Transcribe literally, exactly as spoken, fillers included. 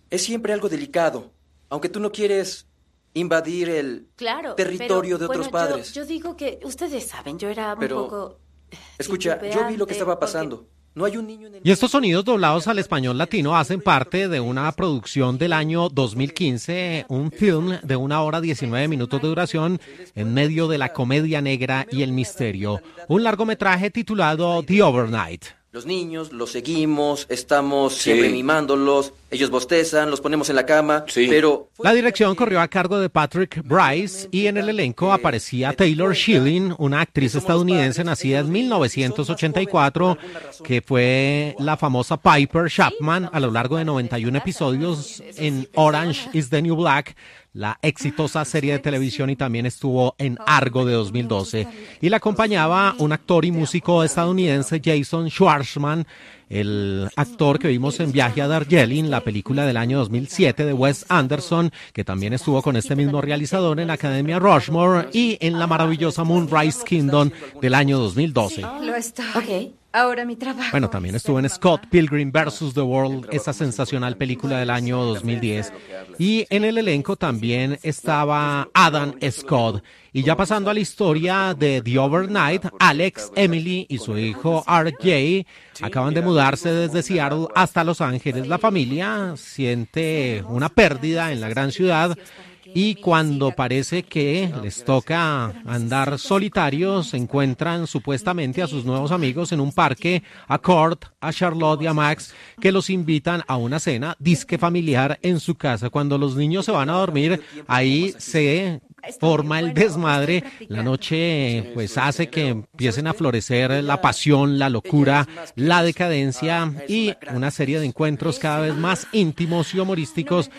Es siempre algo delicado, aunque tú no quieres invadir el claro, territorio pero, de otros bueno, padres. Yo, yo digo que ustedes saben, yo era pero, un poco... Escucha, yo vi lo que estaba pasando. Porque... No hay un niño en el... Y estos sonidos doblados al español latino hacen parte de una producción del año dos mil quince, un film de una hora diecinueve minutos de duración en medio de la comedia negra y el misterio. Un largometraje titulado The Overnight. Los niños, los seguimos, estamos sí. siempre mimándolos, ellos bostezan, los ponemos en la cama, sí. pero... La dirección corrió a cargo de Patrick Brice y en el elenco aparecía Taylor Schilling, una actriz estadounidense nacida en mil novecientos ochenta y cuatro, que fue la famosa Piper Chapman a lo largo de noventa y uno episodios en Orange is the New Black, la exitosa serie de televisión, y también estuvo en Argo de dos mil doce. Y la acompañaba un actor y músico estadounidense, Jason Schwartzman, el actor que vimos en Viaje a Darjeeling, la película del año dos mil siete de Wes Anderson, que también estuvo con este mismo realizador en Academia Rushmore y en la maravillosa Moonrise Kingdom del año dos mil doce. Lo estoy. Okay. Ahora mi trabajo. Bueno, también estuvo en Scott Pilgrim versus The World, esa sensacional película del año dos mil diez. Y en el elenco también estaba Adam Scott. Y ya pasando a la historia de The Overnight, Alex, Emily y su hijo R J acaban de mudarse desde Seattle hasta Los Ángeles. La familia siente una pérdida en la gran ciudad. Y cuando parece que les toca andar solitarios, encuentran supuestamente a sus nuevos amigos en un parque, a Kurt, a Charlotte y a Max, que los invitan a una cena disque familiar en su casa. Cuando los niños se van a dormir, ahí se forma el desmadre. La noche pues hace que empiecen a florecer la pasión, la locura, la decadencia y una serie de encuentros cada vez más íntimos y humorísticos